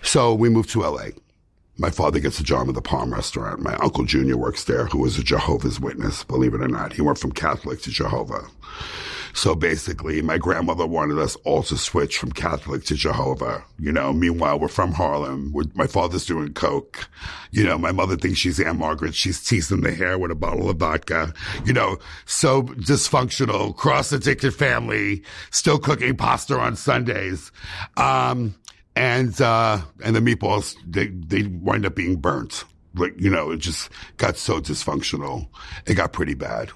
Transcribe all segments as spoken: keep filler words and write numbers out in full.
So we moved to L A. My father gets a job at the Palm Restaurant. My Uncle Junior works there, who was a Jehovah's Witness, believe it or not. He went from Catholic to Jehovah. So basically, my grandmother wanted us all to switch from Catholic to Jehovah. You know, meanwhile, we're from Harlem. We're, my father's doing coke. You know, my mother thinks she's Aunt Margaret. She's teasing the hair with a bottle of vodka. You know, so dysfunctional, cross-addicted family, still cooking pasta on Sundays. Um, and, uh, and the meatballs, they, they wind up being burnt. Like, you know, it just got so dysfunctional. It got pretty bad.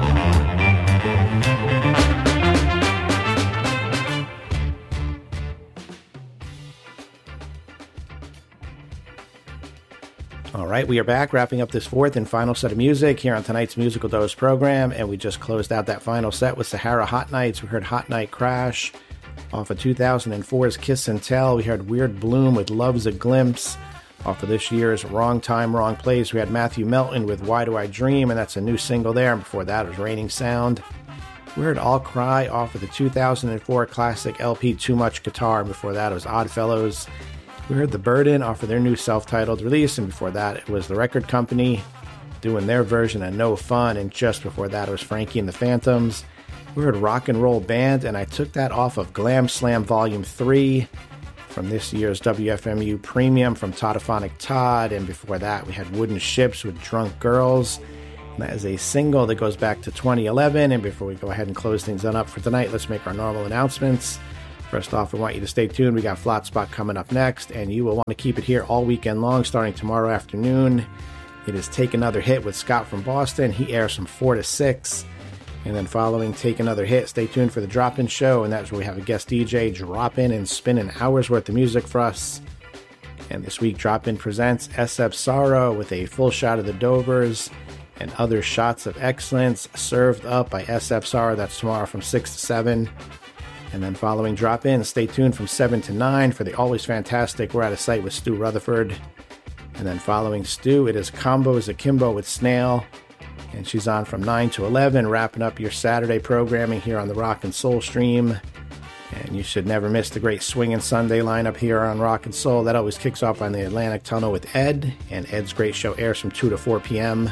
All right, we are back wrapping up this fourth and final set of music here on tonight's Musical Dose program, and we just closed out that final set with Sahara Hot Nights. We heard Hot Night Crash off of two thousand four's Kiss and Tell. We heard Weird Bloom with Love's a Glimpse off of this year's Wrong Time, Wrong Place. We had Matthew Melton with Why Do I Dream, and that's a new single there, and before that was Raining Sound. We heard All Cry off of the two thousand four classic L P Too Much Guitar, and before that it was Oddfellows. We heard The Burden off of their new self-titled release, and before that it was The Record Company doing their version of No Fun, and just before that it was Frankie and the Phantoms. We heard Rock and Roll Band, and I took that off of Glam Slam Volume three from this year's W F M U Premium from Toddophonic Todd, and before that we had Wooden Ships with Drunk Girls. And that is a single that goes back to twenty eleven, and before we go ahead and close things on up for tonight, let's make our normal announcements. First off, we want you to stay tuned. We got Flat Spot coming up next, and you will want to keep it here all weekend long, starting tomorrow afternoon. It is Take Another Hit with Scott from Boston. He airs from four to six. And then following Take Another Hit, stay tuned for the Drop-In Show, and that's where we have a guest D J drop in and spin an hour's worth of music for us. And this week, Drop-In presents S F Sorrow with a full shot of the Dovers and other shots of excellence served up by S F Sorrow. That's tomorrow from six to seven. And then following Drop-In, stay tuned from seven to nine for the always fantastic We're Out of Sight with Stu Rutherford. And then following Stu, it is Combos Akimbo with Snail. And she's on from nine to eleven, wrapping up your Saturday programming here on the Rock and Soul stream. And you should never miss the great Swingin' Sunday lineup here on Rock and Soul. That always kicks off on the Atlantic Tunnel with Ed. And Ed's great show airs from two to four p.m.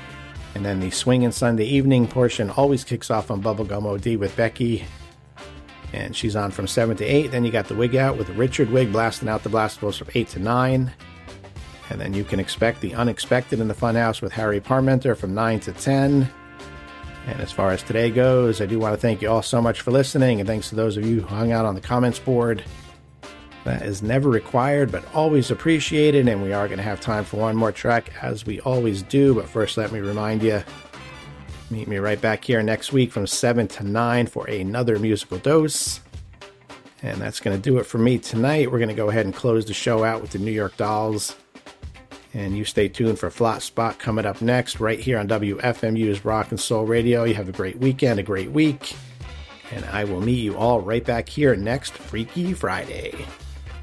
And then the Swingin' Sunday evening portion always kicks off on Bubblegum O D with Becky. And she's on from seven to eight. Then you got the Wig Out with Richard Wig blasting out the blastables from eight to nine. And then you can expect the Unexpected in the Funhouse with Harry Parmenter from nine to ten. And as far as today goes, I do want to thank you all so much for listening. And thanks to those of you who hung out on the comments board. That is never required, but always appreciated. And we are going to have time for one more track, as we always do. But first, let me remind you, meet me right back here next week from seven to nine for another Musical Dose. And that's going to do it for me tonight. We're going to go ahead and close the show out with the New York Dolls. And you stay tuned for Flat Spot coming up next right here on W F M U's Rock and Soul Radio. You have a great weekend, a great week. And I will meet you all right back here next Freaky Friday.